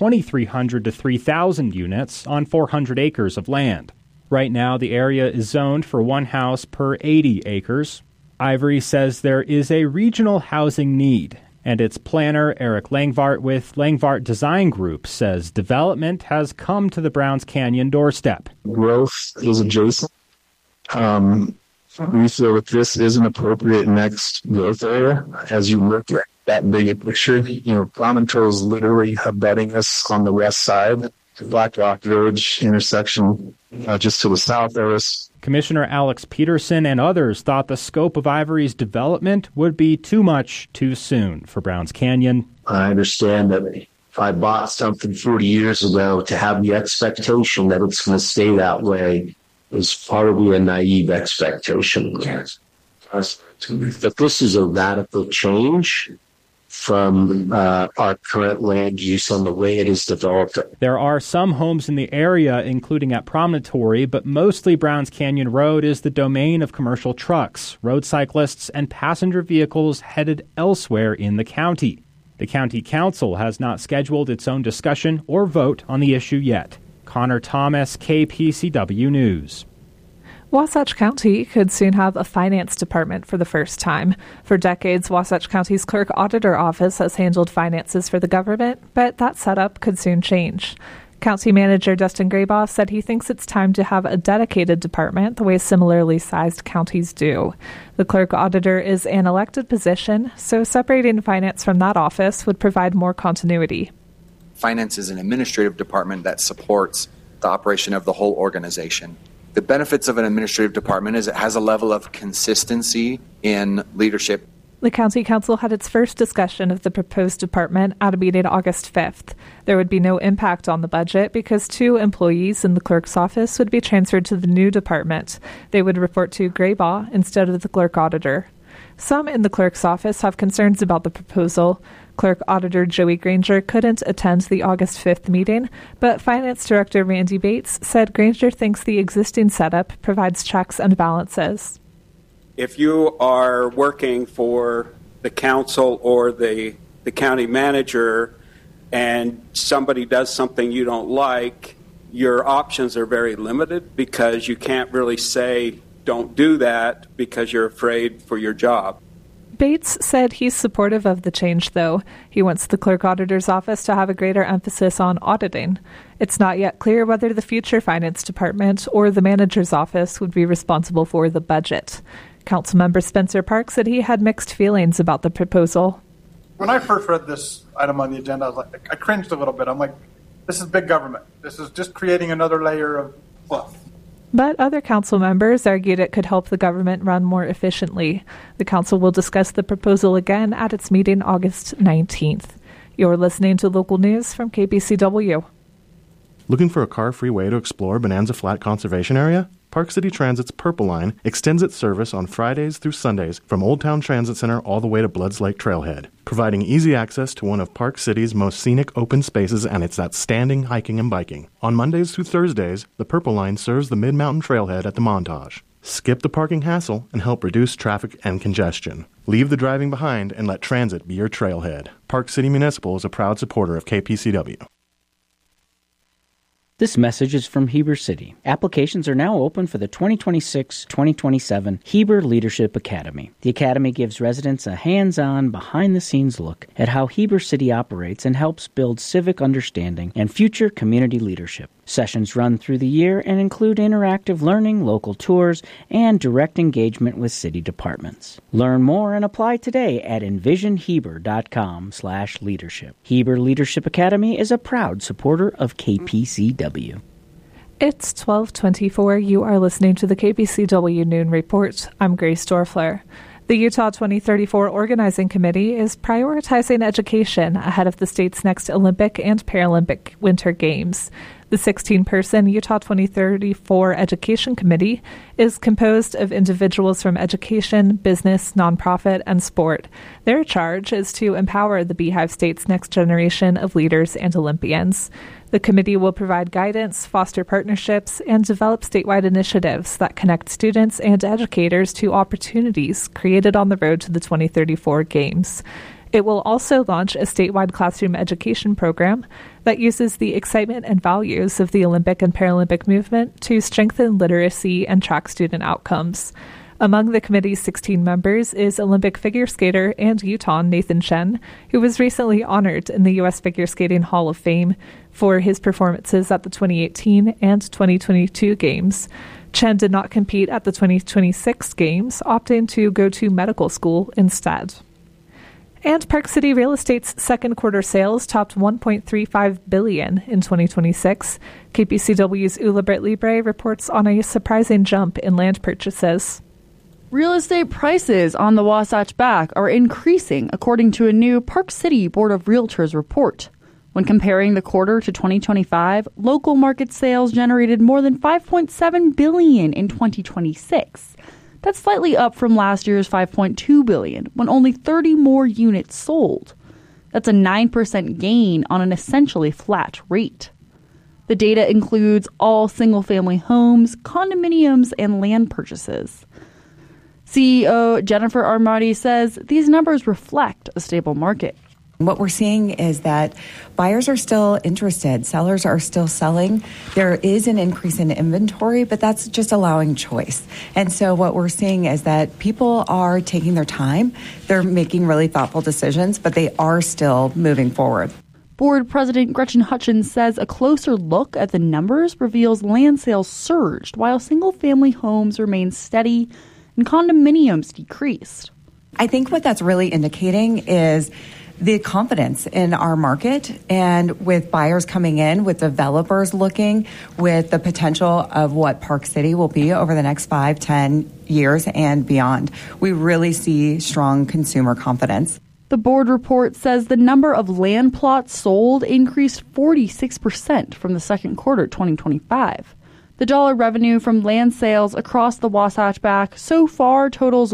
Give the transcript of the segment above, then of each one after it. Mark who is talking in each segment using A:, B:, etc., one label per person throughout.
A: 2,300 to 3,000 units on 400 acres of land. Right now, the area is zoned for one house per 80 acres. Ivory says there is a regional housing need, and its planner, Eric Langvart with Langvart Design Group, says development has come to the Browns Canyon doorstep.
B: Growth is adjacent. We feel that this is an appropriate next growth area. As you look at that bigger picture, Promontory is literally abutting us on the west side. Black Rock Village intersection just to the south of us.
A: Commissioner Alex Peterson and others thought the scope of Ivory's development would be too much too soon for Browns Canyon.
C: I understand that if I bought something 40 years ago, to have the expectation that it's going to stay that way is probably a naive expectation. That this is a radical change from our current land use on the way it is developed.
A: There are some homes in the area, including at Promontory, but mostly Browns Canyon Road is the domain of commercial trucks, road cyclists, and passenger vehicles headed elsewhere in the county. The county council has not scheduled its own discussion or vote on the issue yet. Connor Thomas, KPCW News.
D: Wasatch County could soon have a finance department for the first time. For decades, Wasatch County's clerk auditor office has handled finances for the government, but that setup could soon change. County Manager Dustin Graboff said he thinks it's time to have a dedicated department the way similarly sized counties do. The clerk auditor is an elected position, so separating finance from that office would provide more continuity.
E: Finance is an administrative department that supports the operation of the whole organization. The benefits of an administrative department is it has a level of consistency in leadership.
D: The County Council had its first discussion of the proposed department at a meeting August 5th. There would be no impact on the budget because 2 employees in the clerk's office would be transferred to the new department. They would report to Graybaugh instead of the clerk auditor. Some in the clerk's office have concerns about the proposal. Clerk Auditor Joey Granger couldn't attend the August 5th meeting, but Finance Director Randy Bates said Granger thinks the existing setup provides checks and balances.
F: If you are working for the council or the county manager and somebody does something you don't like, your options are very limited because you can't really say don't do that because you're afraid for your job.
D: Bates said he's supportive of the change, though. He wants the clerk auditor's office to have a greater emphasis on auditing. It's not yet clear whether the future finance department or the manager's office would be responsible for the budget. Councilmember Spencer Park said he had mixed feelings about the proposal.
G: When I first read this item on the agenda, I cringed a little bit. I'm like, this is big government. This is just creating another layer of fluff.
D: But other council members argued it could help the government run more efficiently. The council will discuss the proposal again at its meeting August 19th. You're listening to local news from KPCW.
H: Looking for a car-free way to explore Bonanza Flat Conservation Area? Park City Transit's Purple Line extends its service on Fridays through Sundays from Old Town Transit Center all the way to Bloods Lake Trailhead, providing easy access to one of Park City's most scenic open spaces and its outstanding hiking and biking. On Mondays through Thursdays, the Purple Line serves the Mid-Mountain Trailhead at the Montage. Skip the parking hassle and help reduce traffic and congestion. Leave the driving behind and let transit be your trailhead. Park City Municipal is a proud supporter of KPCW.
I: This message is from Heber City. Applications are now open for the 2026-2027 Heber Leadership Academy. The Academy gives residents a hands-on, behind-the-scenes look at how Heber City operates and helps build civic understanding and future community leadership. Sessions run through the year and include interactive learning, local tours, and direct engagement with city departments. Learn more and apply today at envisionheber.com/leadership. Heber Leadership Academy is a proud supporter of KPCW.
D: It's 12:24. You are listening to the KPCW Noon Report. I'm Grace Dorfler. The Utah 2034 Organizing Committee is prioritizing education ahead of the state's next Olympic and Paralympic Winter Games. The 16-person Utah 2034 Education Committee is composed of individuals from education, business, nonprofit, and sport. Their charge is to empower the Beehive State's next generation of leaders and Olympians. The committee will provide guidance, foster partnerships, and develop statewide initiatives that connect students and educators to opportunities created on the road to the 2034 Games. It will also launch a statewide classroom education program that uses the excitement and values of the Olympic and Paralympic movement to strengthen literacy and track student outcomes. Among the committee's 16 members is Olympic figure skater and Utah Nathan Chen, who was recently honored in the U.S. Figure Skating Hall of Fame for his performances at the 2018 and 2022 Games. Chen did not compete at the 2026 Games, opting to go to medical school instead. And Park City Real Estate's second quarter sales topped $1.35 billion in 2026. KPCW's Ula Britt Libre reports on a surprising jump in land purchases.
J: Real estate prices on the Wasatch Back are increasing, according to a new Park City Board of Realtors report. When comparing the quarter to 2025, local market sales generated more than $5.7 billion in 2026. That's slightly up from last year's $5.2 billion, when only 30 more units sold. That's a 9% gain on an essentially flat rate. The data includes all single-family homes, condominiums, and land purchases. CEO Jennifer Armati says these numbers reflect a stable market.
K: What we're seeing is that buyers are still interested. Sellers are still selling. There is an increase in inventory, but that's just allowing choice. And so what we're seeing is that people are taking their time. They're making really thoughtful decisions, but they are still moving forward.
J: Board President Gretchen Hutchins says a closer look at the numbers reveals land sales surged while single-family homes remained steady and condominiums decreased.
K: I think what that's really indicating is the confidence in our market, and with buyers coming in, with developers looking, with the potential of what Park City will be over the next 5-10 years and beyond. We really see strong consumer confidence.
J: The board report says the number of land plots sold increased 46% from the second quarter 2025. The dollar revenue from land sales across the Wasatch Back so far totals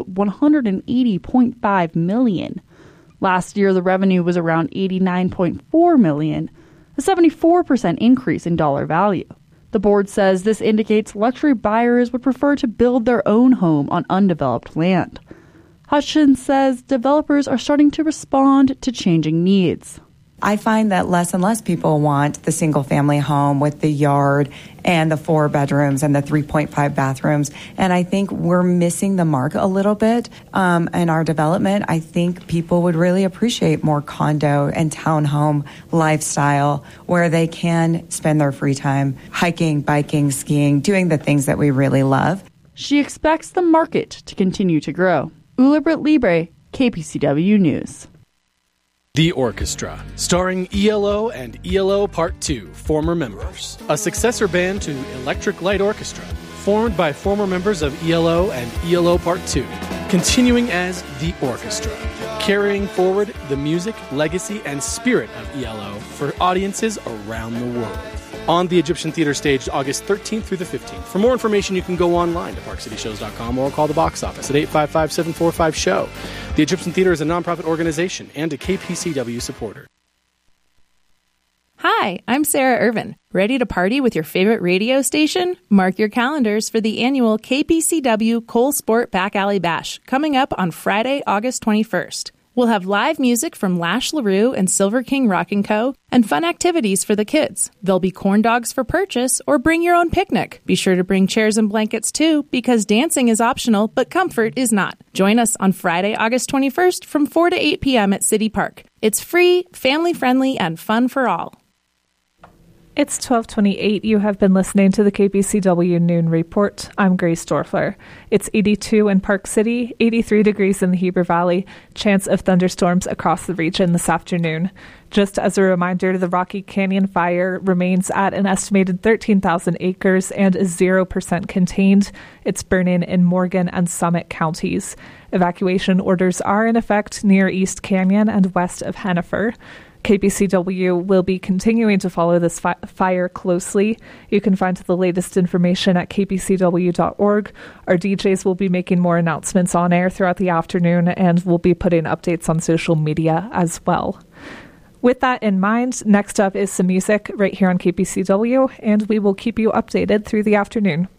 J: $180.5 million. Last year, the revenue was around $89.4 million, a 74% increase in dollar value. The board says this indicates luxury buyers would prefer to build their own home on undeveloped land. Hutchins says developers are starting to respond to changing needs.
K: I find that less and less people want the single-family home with the yard and the 4 bedrooms and the 3.5 bathrooms. And I think we're missing the mark a little bit in our development. I think people would really appreciate more condo and townhome lifestyle where they can spend their free time hiking, biking, skiing, doing the things that we really love.
J: She expects the market to continue to grow. Ula Britt Libre, KPCW News.
L: The Orchestra, starring ELO and ELO Part 2, former members. A successor band to Electric Light Orchestra, formed by former members of ELO and ELO Part 2, continuing as The Orchestra, carrying forward the music, legacy, and spirit of ELO for audiences around the world. On the Egyptian Theater stage August 13th through the 15th. For more information, you can go online to parkcityshows.com or call the box office at 855-745-SHOW. The Egyptian Theater is a nonprofit organization and a KPCW supporter.
M: Hi, I'm Sarah Irvin. Ready to party with your favorite radio station? Mark your calendars for the annual KPCW Cole Sport Back Alley Bash coming up on Friday, August 21st. We'll have live music from Lash LaRue and Silver King Rock & Co. and fun activities for the kids. There'll be corn dogs for purchase or bring your own picnic. Be sure to bring chairs and blankets too, because dancing is optional, but comfort is not. Join us on Friday, August 21st from 4 to 8 p.m. at City Park. It's free, family-friendly, and fun for all.
D: It's 12:28. You have been listening to the KPCW Noon Report. I'm Grace Dorfler. It's 82 in Park City, 83 degrees in the Heber Valley. Chance of thunderstorms across the region this afternoon. Just as a reminder, the Rocky Canyon fire remains at an estimated 13,000 acres and is 0% contained. It's burning in Morgan and Summit counties. Evacuation orders are in effect near East Canyon and west of Hennifer. KPCW will be continuing to follow this fire closely. You can find the latest information at kpcw.org. Our DJs will be making more announcements on air throughout the afternoon, and we'll be putting updates on social media as well. With that in mind, next up is some music right here on KPCW, and we will keep you updated through the afternoon.